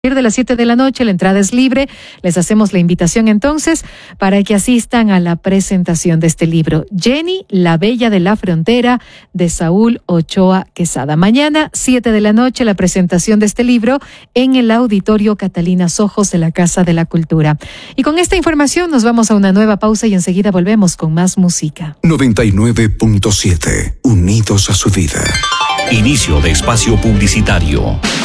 De las 7 de la noche, la entrada es libre. Les hacemos la invitación entonces para que asistan a la presentación de este libro, Jenny, la Bella de la Frontera, de Saúl Ochoa Quesada. Mañana, 7 de la noche, la presentación de este libro en el Auditorio Catalina Sojos de la Casa de la Cultura. Y con esta información nos vamos a una nueva pausa y enseguida volvemos con más música. 99.7, unidos a su vida. Inicio de espacio publicitario.